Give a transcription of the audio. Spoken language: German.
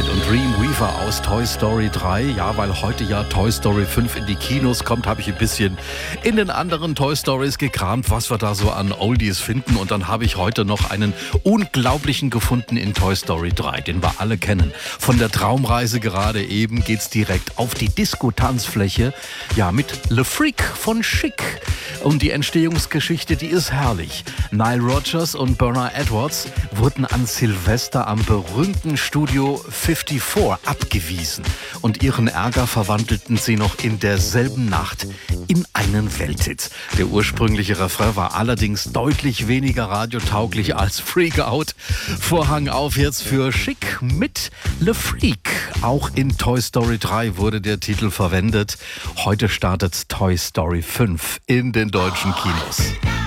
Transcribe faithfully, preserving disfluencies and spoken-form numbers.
und Dreamweaver aus Toy Story drei. Ja, weil heute ja Toy Story fünf in die Kinos kommt, habe ich ein bisschen in den anderen Toy Stories gekramt, was wir da so an Oldies finden. Und dann habe ich heute noch einen unglaublichen gefunden in Toy Story drei, den wir alle kennen. Von der Traumreise gerade eben geht's direkt auf die Disco-Tanzfläche. Ja, mit Le Freak von Chic. Und die Entstehungsgeschichte, die ist herrlich. Nile Rodgers und Bernard Edwards wurden an Silvester am berühmten Studio vierundfünfzig abgewiesen. Und ihren Ärger verwandelten sie noch in derselben Nacht in einen Welthit. Der ursprüngliche Refrain war allerdings deutlich weniger radiotauglich als Freak Out. Vorhang auf jetzt für Chic mit Le Freak. Auch in Toy Story drei wurde der Titel verwendet. Heute startet Toy Story fünf in den deutschen Kinos.